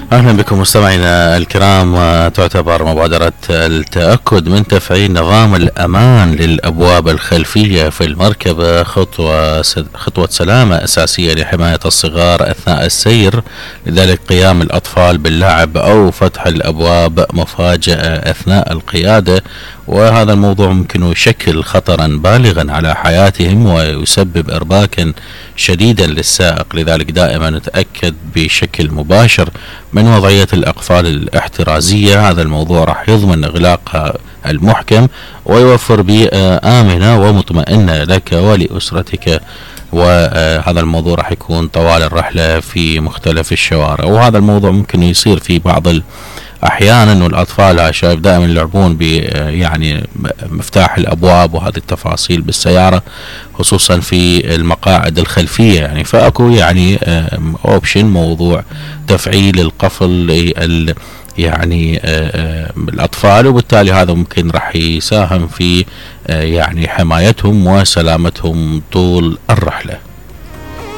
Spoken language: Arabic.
أهلا بكم مستمعينا الكرام. تعتبر مبادرة التأكد من تفعيل نظام الأمان للأبواب الخلفية في المركبة خطوة سلامة أساسية لحماية الصغار أثناء السير. لذلك قيام الأطفال باللعب أو فتح الأبواب مفاجأة أثناء القيادة، وهذا الموضوع ممكن يشكل خطرا بالغا على حياتهم ويسبب إرباكا شديدا للسائق. لذلك دائما نتأكد بشكل مباشر من وضعية الأقفال الاحترازية. هذا الموضوع راح يضمن إغلاقها المحكم ويوفر بيئة آمنة ومطمئنة لك ولأسرتك، وهذا الموضوع راح يكون طوال الرحلة في مختلف الشوارع. وهذا الموضوع ممكن يصير في بعض أحيانا، والأطفال شايف دائما يلعبون يعني مفتاح الأبواب وهذه التفاصيل بالسيارة، خصوصا في المقاعد الخلفية. يعني فأكو يعني أوبشن موضوع تفعيل القفل يعني الأطفال، وبالتالي هذا ممكن راح يساهم في يعني حمايتهم وسلامتهم طول الرحلة.